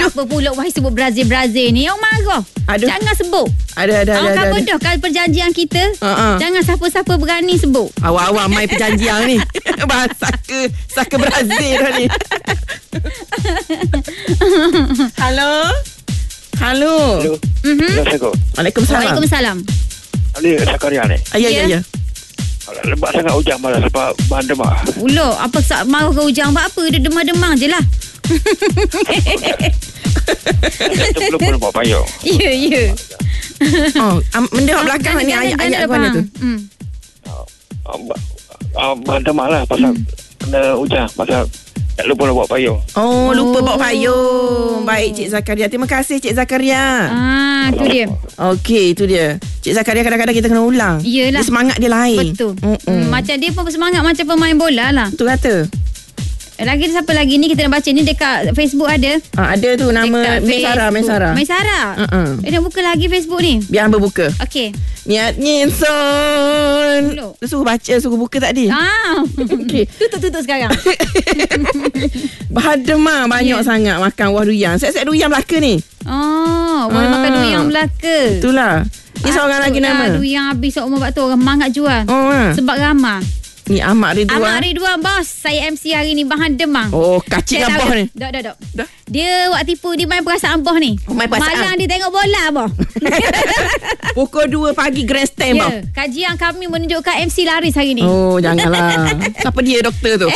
Apa pula wahai sebut Brazil ni? Yang marah. Aduh. Jangan sebut. Ada. Kan bodoh kalau perjanjian kita. Jangan siapa-siapa berani sebut. Awal-awal main perjanjian ni. Bahasa saka Brazil dah ni. Halo. Assalamualaikum. Waalaikumsalam. Ni Sakaria ni. Ya. Lebat sangat hujan malam sebab bahan demam. Ulo, apa marah ke hujan? Buat apa? Dia demam-demam je lah. Itu belum pun buat payung. Ya. Mendengar belakang ni ayat-ayat mana tu? Bahan demam lah pasal kena hujan. Pasal tak lupa nak buat payung. Lupa bawa payung. Baik Cik Zakaria. Terima kasih Cik Zakaria. Itu dia. Okey, itu dia. Cik Zakaria kadang-kadang kita kena ulang. Yelah. Dia semangat dia lain. Betul. Macam dia pun semangat macam pemain bola lah. Betul kata. Lagi siapa lagi ni kita nak baca ni dekat Facebook ada. Ada tu nama Maisara. Dia nak buka lagi Facebook ni. Biar hamba buka. Okey. Niatnya insan. Dia suruh buka tadi. Okey. Tutup sekarang. Bahan demam banyak sangat makan buah durian. Set-set durian Melaka ni. Boleh makan durian Melaka. Itulah. Ni seorang lagi nama. Durian habis umur waktu orang mangat jual. Sebab ramah. Ni Ahmad Ridwan. Bos. Saya MC hari ni bahan demam. Kacik dengan bos ni. Dah. Dia buat tipu. Dia main perasaan bos ni. Main perasaan. Malang dia tengok bola bos. Pukul 2 pagi grandstand bos. Kajian kami menunjukkan MC laris hari ni. Janganlah. Siapa dia doktor tu?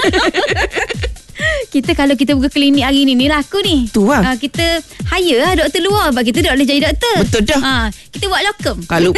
Kita kalau kita buka klinik hari ni laku ni. Tu lah. Kita hire lah doktor luar. Sebab kita tak boleh jadi doktor. Betul dah. Kita buat lokum.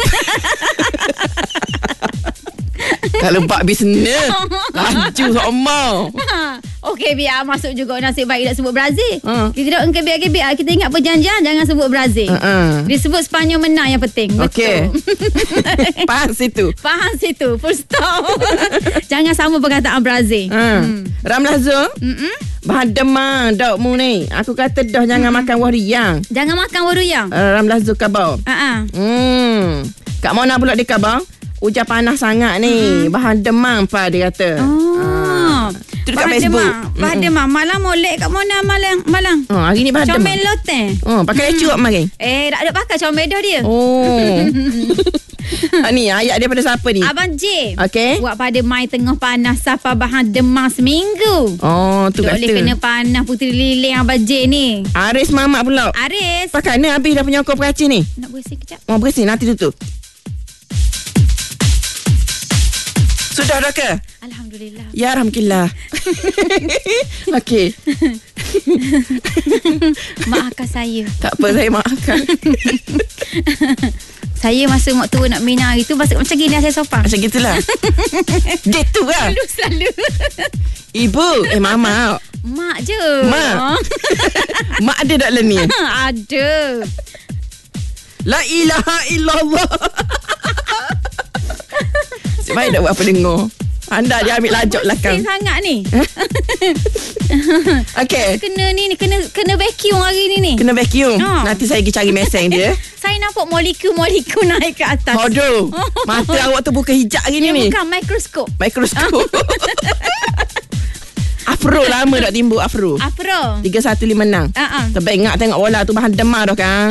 Kalau bak bisnes laju sama. Okey, biar masuk juga. Nasib baik tak sebut Brazil. Kita tak engkau-biar kita ingat perjanjian jangan sebut Brazil. Dia sebut Sepanyol menang yang penting. Okey. Faham situ. Full stop. Jangan sama perkataan Brazil. Ramlah Zul. Bahan demam daukmu ni. Aku kata dah jangan makan buah durian. Jangan makan buah durian. Ramlah Zul khabar. Kat mana pula dia khabar? Hujan panas sangat ni. Bahan demam apa dia kata. Tu dekat Facebook. Bahan demam. Malam molek kat mana Malang. Hari ni bahan demam. Comel loteng. Pakai lecu kemarin. Tak ada pakai comel dah dia. Ni ayat daripada siapa ni? Abang J. Okey. Buat pada mai tengah panas siapa bahan demam seminggu. Tu kata. Boleh kena panas puteri lilin Abang J ni. Aris Mamat pula. Aris. Pakai ni habis dah penyokong peracin ni. Nak bersih kejap. Bersih nanti tutup. Sudah dah ke? Alhamdulillah. Ya, Alhamdulillah. Okey. Maafkan saya. Tak apa, saya maafkan. Saya masa waktu nak minang hari tu macam gini saya sopan. Macam gitulah. Gitu lah. Selalu. Ibu, Mama. Mak je. Mak. Mak ada tak ni? Ada. La ilaha illallah. Baik tak buat apa dengar. Anda dia ambil lajak belakang. Sangat ni. Okey. Kena vacuum hari ni. Kena vacuum. Nanti saya pergi cari meseng dia. Saya nampak molekul-molekul naik ke atas. Aduh. Mata awak tu bukan hijab hari ni. Bukan mikroskop. Afro lama tak timbul Afro. 3156. Terbaik ingat tengok bola tu bahan demam dah kan.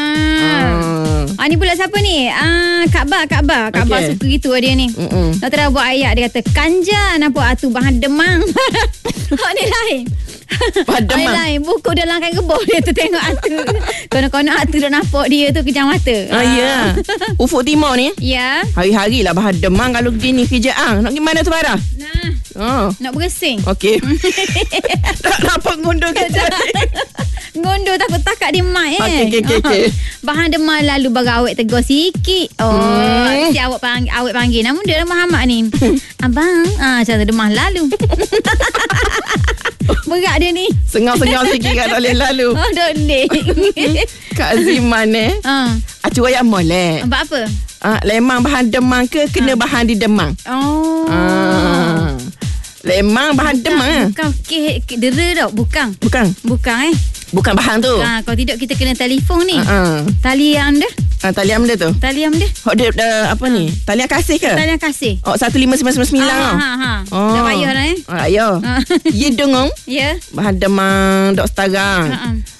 Ni pula siapa ni? Kak Ba okay. Suka gitu dia ni. Nak terang buat ayat dia kata Kanja nampak tu bahan demam. Ni lain. Bahan demam. Lain buku dalam kan kebun dia tu tengok atu. Konon-konon atu dah nampak dia tu kejam mata. Ya. Ufuk Timur ni. Ya. Hari-hari lah bahan demam kalau gini kerjaan. Nak gimana tu Farah? Nak bergesing. Okey. Tak nampak ngundur kita. Ngundur takut takak di mic Okey. Bahan demam lalu baru awet tegur sikit. Si awet panggil nama dia Muhammad ni. Abang, macam tu demam lalu. Berat dia ni. Sengau-sengau sikit kat tak lalu. Dolek. Kak Ziman acu ayam molek. Buat apa? Lemang bahan demam ke kena bahan di demam? Lemang bahan demam. Bukan kek dera tau. Bukan Bukan bahan tu. Kalau tidak kita kena telefon ni. Talian dia. Talian dia tu. Talian dia. Dia apa ni? Talian kasih ke? Talian kasih. 15999 tau. Dah payah dah Ya. Ya dengong. Ya. Bahan demam dok setarang.